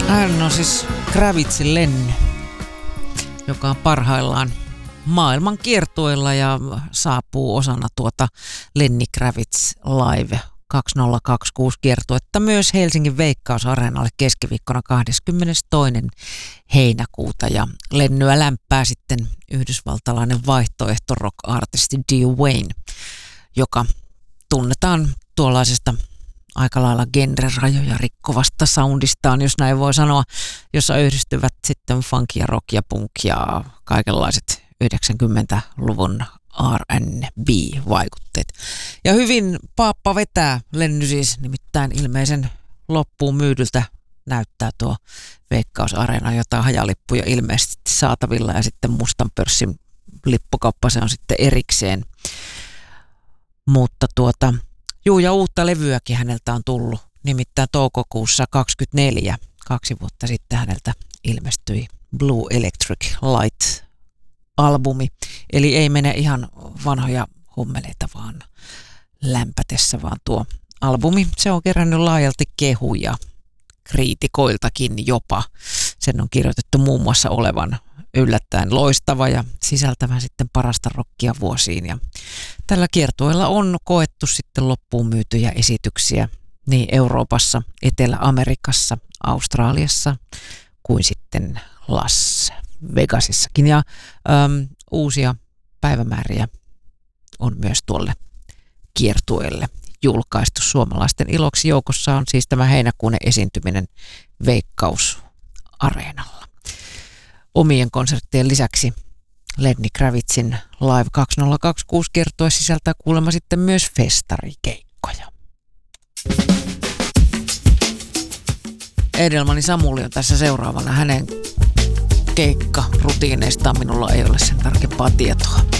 Hän on siis Kravitzin Lenny, joka on parhaillaan maailman kiertueella ja saapuu osana tuota Lenny Kravitz Live 2026 kiertuetta myös Helsingin Veikkausareenalle keskiviikkona 22. heinäkuuta. Ja Lennyä lämpää sitten yhdysvaltalainen vaihtoehto rock-artisti Dio Wayne, joka tunnetaan tuollaisesta aika lailla genre-rajoja rikkovasta soundistaan, jos näin voi sanoa, jossa yhdistyvät sitten funk ja rock ja punk ja kaikenlaiset 90-luvun R&B-vaikutteet. Ja hyvin paappa vetää Lenny siis, nimittäin ilmeisen loppuun myydyltä näyttää tuo Veikkaus-areena, jota hajalippuja ilmeisesti saatavilla ja sitten mustan pörssin lippukauppa, se on sitten erikseen. Mutta ja uutta levyäkin häneltä on tullut, nimittäin toukokuussa 24, 2 vuotta sitten häneltä ilmestyi Blue Electric Light-albumi. Eli ei mene ihan vanhoja hummeleita vaan lämpätessä, vaan tuo albumi, se on kerännyt laajalti kehuja kriitikoiltakin jopa. Sen on kirjoitettu muun muassa olevan yllättäen loistava ja sisältävän sitten parasta rockia vuosiin. Ja tällä kiertueella on koettu sitten loppuun myytyjä esityksiä niin Euroopassa, Etelä-Amerikassa, Australiassa kuin sitten Las Vegasissakin. Ja uusia päivämääriä on myös tuolle kiertueelle julkaistu suomalaisten iloksi. Joukossa on siis tämä heinäkuun esiintyminen Veikkaus-areenalla. Omien konserttien lisäksi Lenny Kravitzin Live 2026 kiertue sisältää kuulemma sitten myös festarikeikkoja. Edelmani Samuli on tässä seuraavana. Hänen keikkarutiineistaan minulla ei ole sen tarkempaa tietoa.